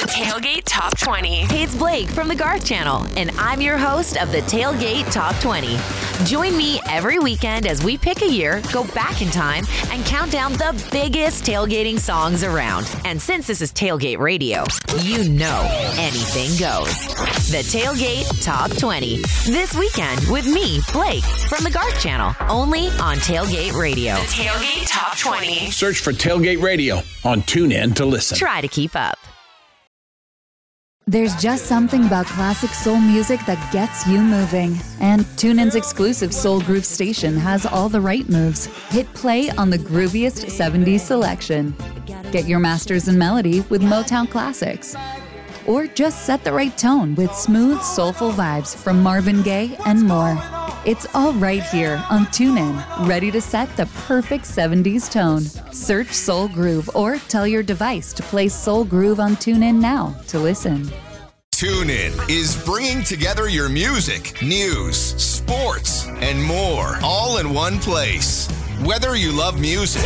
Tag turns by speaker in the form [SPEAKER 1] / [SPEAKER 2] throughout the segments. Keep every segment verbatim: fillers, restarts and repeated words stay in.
[SPEAKER 1] Tailgate Top twenty.
[SPEAKER 2] Hey, it's Blake from the Garth Channel, and I'm your host of the Tailgate Top twenty. Join me every weekend as we pick a year, go back in time, and count down the biggest tailgating songs around. And since this is Tailgate Radio, you know anything goes. The Tailgate Top twenty. This weekend with me, Blake, from the Garth Channel, only on Tailgate Radio.
[SPEAKER 1] The Tailgate Top twenty.
[SPEAKER 3] Search for Tailgate Radio on TuneIn to listen.
[SPEAKER 2] Try to keep up.
[SPEAKER 4] There's just something about classic soul music that gets you moving. And TuneIn's exclusive Soul Groove station has all the right moves. Hit play on the grooviest seventies selection. Get your masters in melody with Motown classics. Or just set the right tone with smooth, soulful vibes from Marvin Gaye and more. It's all right here on TuneIn, ready to set the perfect seventies tone. Search Soul Groove or tell your device to play Soul Groove on TuneIn now to listen.
[SPEAKER 5] TuneIn is bringing together your music, news, sports, and more, all in one place. Whether you love music,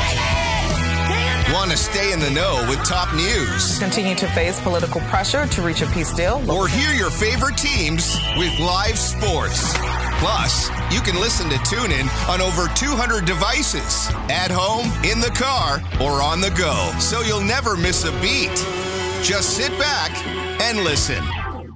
[SPEAKER 5] want to stay in the know with top news,
[SPEAKER 6] continue to face political pressure to reach a peace deal,
[SPEAKER 5] or hear your favorite teams with live sports. Plus, you can listen to TuneIn on over two hundred devices, at home, in the car, or on the go, so you'll never miss a beat. Just sit back and listen.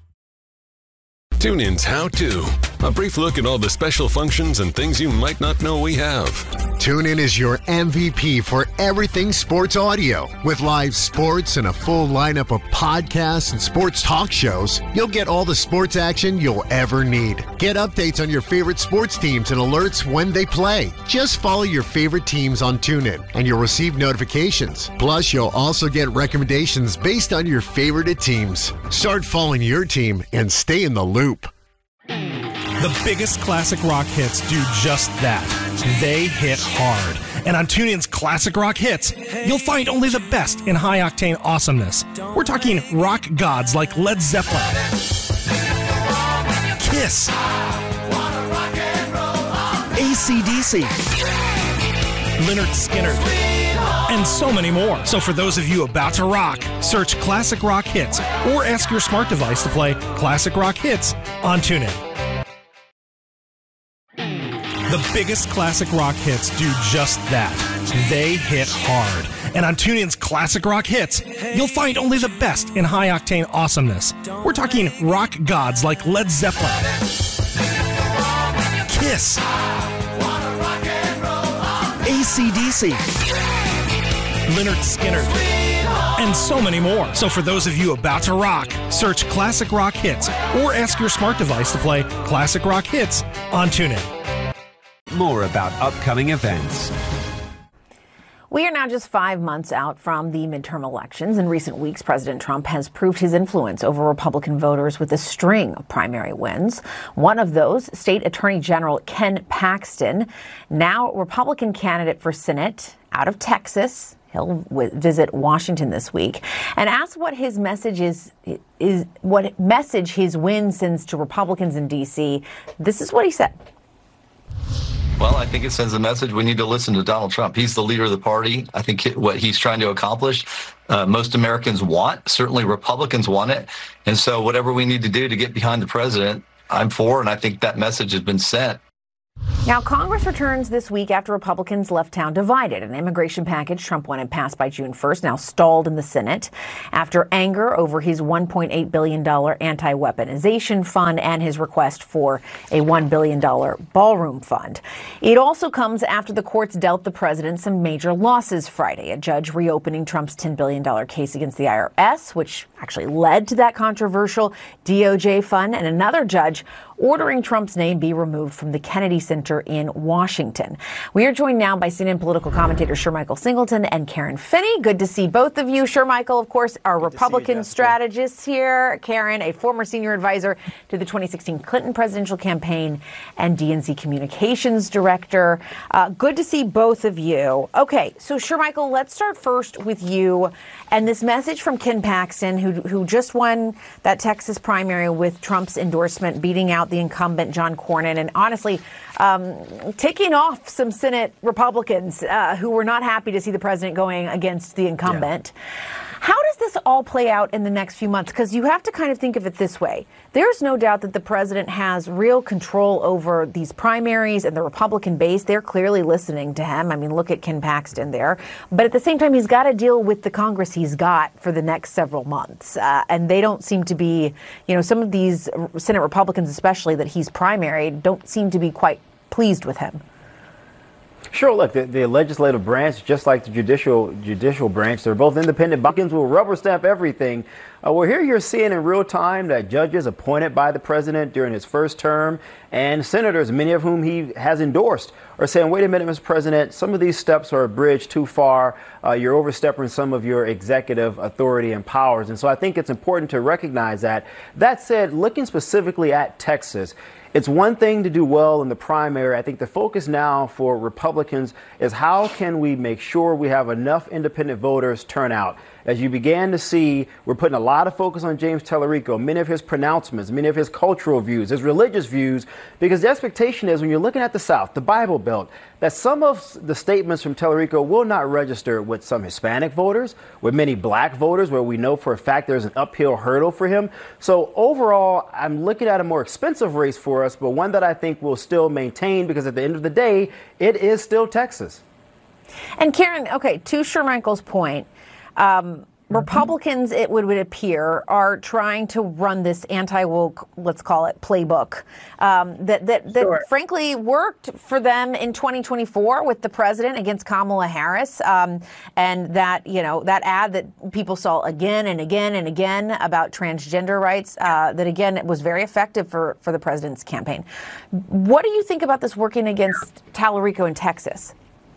[SPEAKER 7] TuneIn's How To. A brief look at all the special functions and things you might not know we have.
[SPEAKER 8] TuneIn is your M V P for everything sports audio. With live sports and a full lineup of podcasts and sports talk shows, you'll get all the sports action you'll ever need. Get updates on your favorite sports teams and alerts when they play. Just follow your favorite teams on TuneIn and you'll receive notifications. Plus, you'll also get recommendations based on your favorite teams. Start following your team and stay in the loop.
[SPEAKER 9] The biggest classic rock hits do just that. They hit hard. And on TuneIn's Classic Rock Hits, you'll find only the best in high-octane awesomeness. We're talking rock gods like Led Zeppelin, Kiss, A C D C, Lynyrd Skynyrd, and so many more. So for those of you about to rock, search Classic Rock Hits or ask your smart device to play Classic Rock Hits on TuneIn. The biggest classic rock hits do just that. They hit hard. And on TuneIn's Classic Rock Hits, you'll find only the best in high-octane awesomeness. We're talking rock gods like Led Zeppelin, Kiss, A C D C, Lynyrd Skynyrd, and so many more. So for those of you about to rock, search Classic Rock Hits or ask your smart device to play Classic Rock Hits on TuneIn.
[SPEAKER 10] More about upcoming events.
[SPEAKER 11] We are now just five months out from the midterm elections. In recent weeks, President Trump has proved his influence over Republican voters with a string of primary wins. One of those, State Attorney General Ken Paxton, now Republican candidate for Senate out of Texas. He'll w- visit Washington this week and ask what his message is, is what message his win sends to Republicans in D C. This is what he said.
[SPEAKER 12] Well, I think it sends a message. We need to listen to Donald Trump. He's the leader of the party. I think what he's trying to accomplish, uh, most Americans want. Certainly Republicans want it. And so whatever we need to do to get behind the president, I'm for, and I think that message has been sent.
[SPEAKER 11] Now, Congress returns this week after Republicans left town divided. An immigration package Trump wanted passed by June first now stalled in the Senate after anger over his one point eight billion dollars anti-weaponization fund and his request for a one billion dollars ballroom fund. It also comes after the courts dealt the president some major losses Friday. A judge reopening Trump's ten billion dollars case against the I R S, which actually led to that controversial D O J fund, and another judge ordering Trump's name be removed from the Kennedy Center in Washington. We are joined now by C N N political commentator Shermichael Singleton and Karen Finney. Good to see both of you. Shermichael, of course, our Good Republican you, strategist here. Karen, a former senior advisor to the twenty sixteen Clinton presidential campaign and D N C communications director. Uh, good to see both of you. Okay, so Shermichael, let's start first with you and this message from Ken Paxton, who, who just won that Texas primary with Trump's endorsement, beating out the incumbent John Cornyn, and honestly um, ticking off some Senate Republicans uh, who were not happy to see the president going against the incumbent. Yeah. How does this all play out in the next few months? Because you have to kind of think of it this way. There's no doubt that the president has real control over these primaries and the Republican base. They're clearly listening to him. I mean, look at Ken Paxton there. But at the same time, he's got to deal with the Congress he's got for the next several months. Uh, and they don't seem to be, you know, some of these Senate Republicans, especially that he's primaried, don't seem to be quite pleased with him.
[SPEAKER 13] Sure. Look, the, the legislative branch, just like the judicial judicial branch, they're both independent. Buckins will rubber stamp everything. Uh, well, here you're seeing in real time that judges appointed by the president during his first term and senators, many of whom he has endorsed, are saying, wait a minute, Mister President, some of these steps are a bridge too far. Uh, you're overstepping some of your executive authority and powers. And so I think it's important to recognize that. That said, looking specifically at Texas, it's one thing to do well in the primary. I think the focus now for Republicans is how can we make sure we have enough independent voters turn out. As you began to see, we're putting a lot of focus on James Tallarico, many of his pronouncements, many of his cultural views, his religious views, because the expectation is when you're looking at the South, the Bible Belt, that some of the statements from Tallarico will not register with some Hispanic voters, with many black voters, where we know for a fact there's an uphill hurdle for him. So overall, I'm looking at a more expensive race for us, but one that I think will still maintain, because at the end of the day, it is still Texas.
[SPEAKER 11] And Karen, okay, to Shermichael's point, um, Republicans, it would, would appear, are trying to run this anti-woke, let's call it, playbook um, that, that, that sure. frankly worked for them in twenty twenty-four with the president against Kamala Harris. Um, and that, you know, that ad that people saw again and again and again about transgender rights, uh, that, again, was very effective for, for the president's campaign. What do you think about this working against Tallarico in Texas?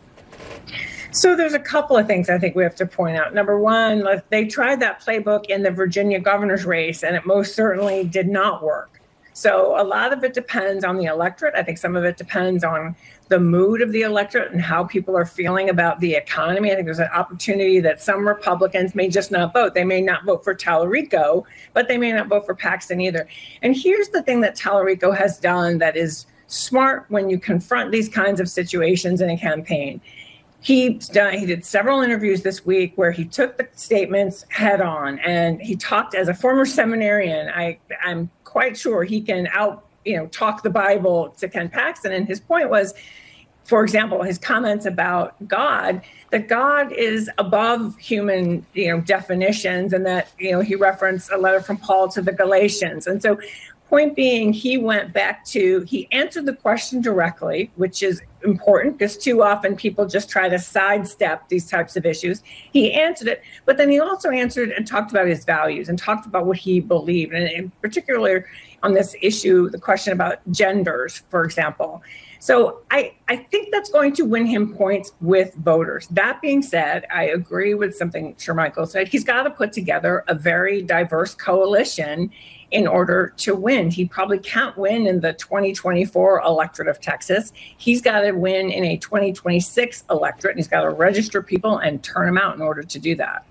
[SPEAKER 14] So there's a couple of things I think we have to point out. Number one, they tried that playbook in the Virginia governor's race, and it most certainly did not work. So a lot of it depends on the electorate. I think some of it depends on the mood of the electorate and how people are feeling about the economy. I think there's an opportunity that some Republicans may just not vote. They may not vote for Tallarico, but they may not vote for Paxton either. And here's the thing that Tallarico has done that is smart when you confront these kinds of situations in a campaign. He's done, he did several interviews this week where he took the statements head on, and he talked as a former seminarian. I, I'm quite sure he can out, you know, talk the Bible to Ken Paxton. And his point was, for example, his comments about God, that God is above human, you know, definitions, and that, you know, he referenced a letter from Paul to the Galatians. And so point being, he went back to, he answered the question directly, which is important because too often people just try to sidestep these types of issues. He answered it, but then he also answered and talked about his values and talked about what he believed. And in particular on this issue, the question about genders, for example. So I, I think that's going to win him points with voters. That being said, I agree with something Shermichael said. He's got to put together a very diverse coalition in order to win. He probably can't win in the twenty twenty-four electorate of Texas. He's got to win in a twenty twenty-six electorate, and he's got to register people and turn them out in order to do that.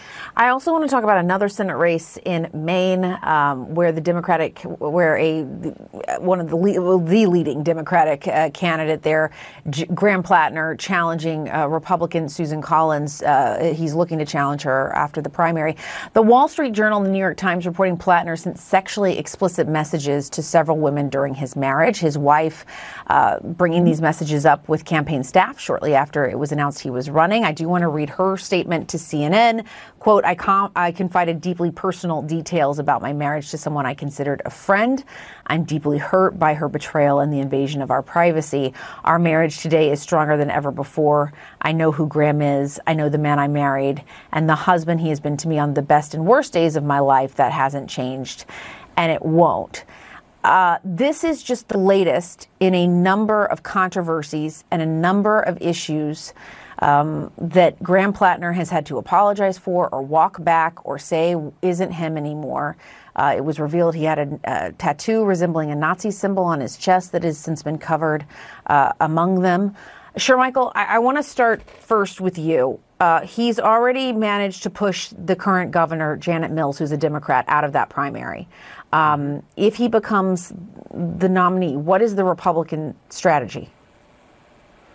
[SPEAKER 11] I also want to talk about another Senate race in Maine, um, where the Democratic, where a one of the the leading Democratic uh, candidate there, G- Graham Plattner, challenging uh, Republican Susan Collins. Uh, he's looking to challenge her after the primary. The Wall Street Journal and the New York Times reporting Plattner sent sexually explicit messages to several women during his marriage. His wife uh, bringing these messages up with campaign staff shortly after it was announced he was running. I do want to read her statement to C N N. Quote, I, com- I confided deeply personal details about my marriage to someone I considered a friend. I'm deeply hurt by her betrayal and the invasion of our privacy. Our marriage today is stronger than ever before. I know who Graham is. I know the man I married and the husband he has been to me on the best and worst days of my life. That hasn't changed, and it won't. Uh, this is just the latest in a number of controversies and a number of issues Um, that Graham Plattner has had to apologize for or walk back or say isn't him anymore. Uh, it was revealed he had a, a tattoo resembling a Nazi symbol on his chest that has since been covered uh, among them. Shermichael, I, I want to start first with you. Uh, he's already managed to push the current governor, Janet Mills, who's a Democrat, out of that primary. Um, if he becomes the nominee, what is the Republican strategy?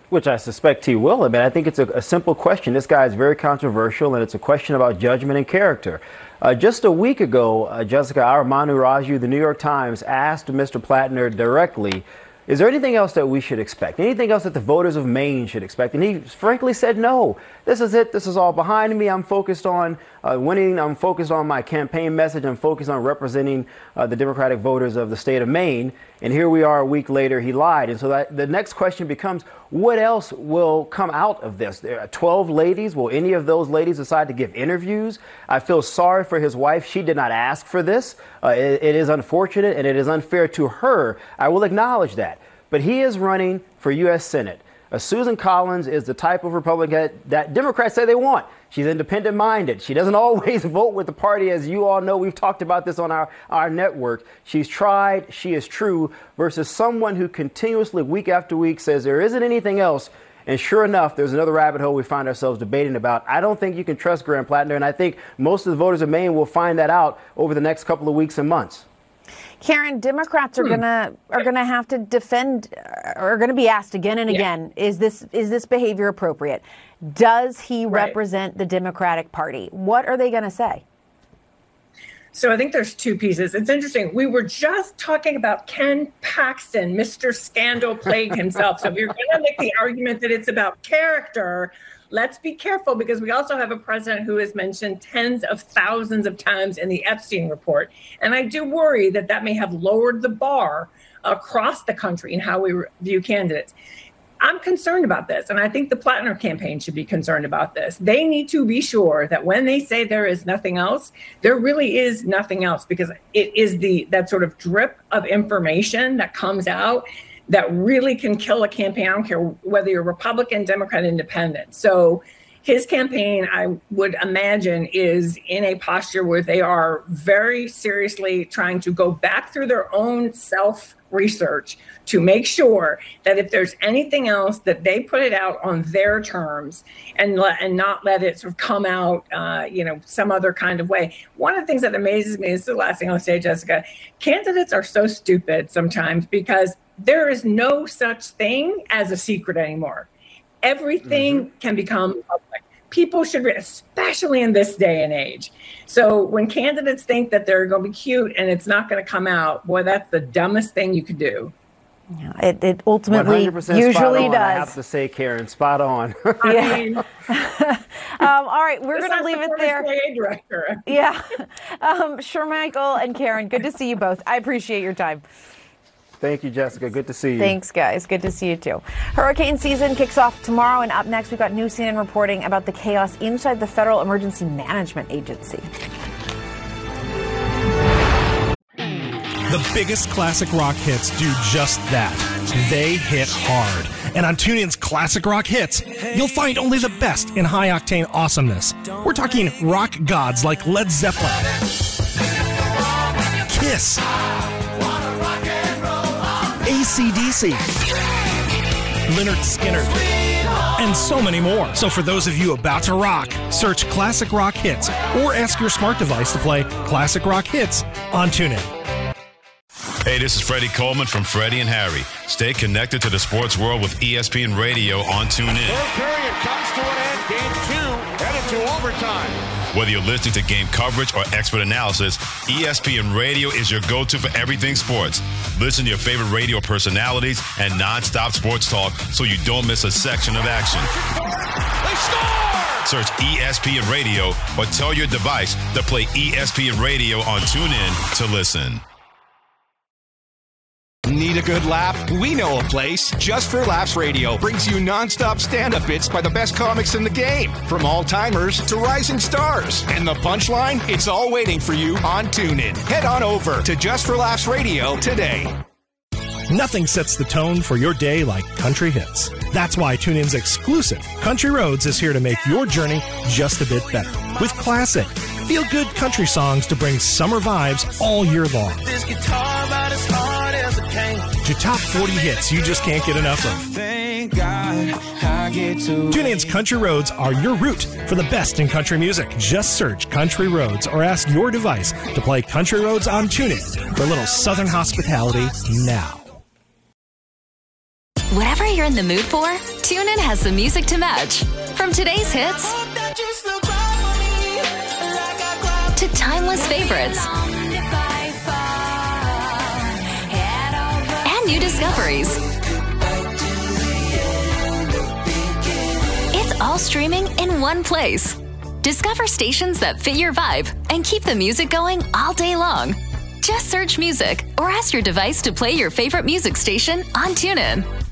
[SPEAKER 13] Which I suspect he will. I mean, I think it's a, a simple question. This guy is very controversial, and it's a question about judgment and character. Uh, just a week ago, uh, Jessica, our Manu Raju, the New York Times, asked Mister Plattner directly, is there anything else that we should expect? Anything else that the voters of Maine should expect? And he frankly said, no, this is it. This is all behind me. I'm focused on uh, winning. I'm focused on my campaign message. I'm focused on representing uh, the Democratic voters of the state of Maine. And here we are a week later, he lied. And so that, the next question becomes, what else will come out of this? There are twelve ladies. Will any of those ladies decide to give interviews? I feel sorry for his wife. She did not ask for this. Uh, it, it is unfortunate and it is unfair to her. I will acknowledge that. But he is running for U S Senate. Uh, Susan Collins is the type of Republican that, that Democrats say they want. She's independent-minded. She doesn't always vote with the party, as you all know. We've talked about this on our, our network. She's tried. She is true versus someone who continuously, week after week, says there isn't anything else. And sure enough, there's another rabbit hole we find ourselves debating about. I don't think you can trust Graham Plattner, and I think most of the voters of Maine will find that out over the next couple of weeks and months.
[SPEAKER 11] Karen, Democrats are gonna are gonna have to defend, are gonna be asked again and again, yeah. is this is this behavior appropriate? Does he right. represent the Democratic Party? What are they gonna say?
[SPEAKER 14] So I think there's two pieces. It's interesting. We were just talking about Ken Paxton, Mister Scandal plagued himself. So if you're gonna make the argument that it's about character, let's be careful, because we also have a president who is mentioned tens of thousands of times in the Epstein report. And I do worry that that may have lowered the bar across the country in how we view candidates. I'm concerned about this, and I think the Plattner campaign should be concerned about this. They need to be sure that when they say there is nothing else, there really is nothing else, because it is the that sort of drip of information that comes out that really can kill a campaign. I don't care whether you're Republican, Democrat, Independent. So his campaign, I would imagine, is in a posture where they are very seriously trying to go back through their own self-research to make sure that if there's anything else, that they put it out on their terms and let, and not let it sort of come out, uh, you know, some other kind of way. One of the things that amazes me, this is the last thing I'll say, Jessica, candidates are so stupid sometimes, because there is no such thing as a secret anymore. Everything mm-hmm. can become public. People should, especially in this day and age. So when candidates think that they're going to be cute and it's not going to come out, boy, that's the dumbest thing you could do.
[SPEAKER 11] Yeah, it, it ultimately usually
[SPEAKER 13] spot on,
[SPEAKER 11] does.
[SPEAKER 13] I have to say, Karen, spot on.
[SPEAKER 11] I mean, um, all right, we're going to leave it there.
[SPEAKER 14] Director.
[SPEAKER 11] Yeah. Um, Shermichael and Karen, good to see you both. I appreciate your time.
[SPEAKER 13] Thank you, Jessica. Good to see you.
[SPEAKER 11] Thanks, guys. Good to see you, too. Hurricane season kicks off tomorrow, and up next, we've got new C N N reporting about the chaos inside the Federal Emergency Management Agency.
[SPEAKER 9] The biggest classic rock hits do just that. They hit hard. And on TuneIn's Classic Rock Hits, you'll find only the best in high-octane awesomeness. We're talking rock gods like Led Zeppelin, Kiss, A C D C, Lynyrd Skynyrd, and so many more. So for those of you about to rock, search Classic Rock Hits or ask your smart device to play Classic Rock Hits on TuneIn.
[SPEAKER 15] Hey, this is Freddie Coleman from Freddie and Harry. Stay connected to the sports world with E S P N Radio on TuneIn.
[SPEAKER 16] Third period comes to an end. Game two headed to overtime.
[SPEAKER 15] Whether you're listening to game coverage or expert analysis, E S P N Radio is your go-to for everything sports. Listen to your favorite radio personalities and non-stop sports talk so you don't miss a section of action.
[SPEAKER 16] They score!
[SPEAKER 15] Search E S P N Radio or tell your device to play E S P N Radio on TuneIn to listen.
[SPEAKER 17] Need a good laugh? We know a place. Just for Laughs Radio brings you nonstop stand-up bits by the best comics in the game, from all-timers to rising stars. And the punchline? It's all waiting for you on TuneIn. Head on over to Just for Laughs Radio today.
[SPEAKER 9] Nothing sets the tone for your day like country hits. That's why TuneIn's exclusive Country Roads is here to make your journey just a bit better. With classic, feel-good country songs to bring summer vibes all year long.
[SPEAKER 18] This guitar about as hard as it can.
[SPEAKER 9] To top forty hits you just can't get enough of.
[SPEAKER 18] Thank God I get to.
[SPEAKER 9] TuneIn's Country Roads are your route for the best in country music. Just search Country Roads or ask your device to play Country Roads on TuneIn for a little southern hospitality now.
[SPEAKER 2] Whatever
[SPEAKER 19] you're in the mood for, TuneIn has the music to match. From today's hits to timeless favorites and new discoveries. It's all streaming in one place. Discover stations that fit your vibe and keep the music going all day long. Just search music or ask your device to play your favorite music station on TuneIn.